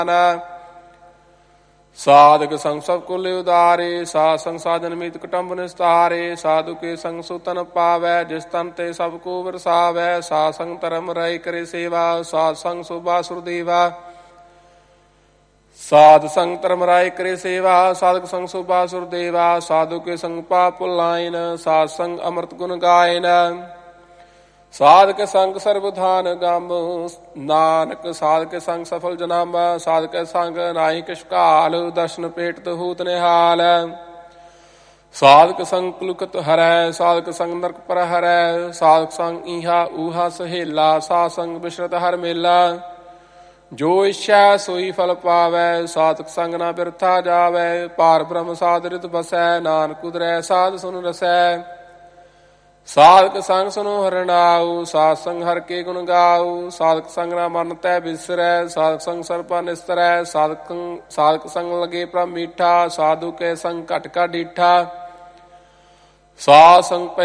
साधक संग सब कुल उदारे साध संग साधन मीत कुटुंब निस्तारे साधु के संग सुतन पावै जिस तन ते सब को बरसावै साध संग धर्म रय करे सेवा साध संग सुबासुर देवा साध संग धर्म राय करे सेवा साधक संग सुबासुर देवा साधु के संग पाप भुलायन साध संग अमृत गुण गायन साधक संग सर्वधान गम नानक साधक संग सफल जनाम साधक संग नाहि किछ काल दर्शन पेट हूत निहाल साधक संग कुलुकत हरै साधक संग नरक पर हरै साधक संग ईहा ऊहा सहेला साध संग बिशरत हर मेला जो इच्छा सोई फल पावै साधक संग ना बिरथा जावै पार ब्रह्म साध रित बसै नानक उदरै साध सुन रसै साधक संग सुनो हरनाऊ साध संग हर के गुण गाऊ साधक संग ना मन तै बिसरै साधक संग सर्पा निस्तरै साधक संग लगे प्रभ मीठा साधु के संग घट का डीठा साध संग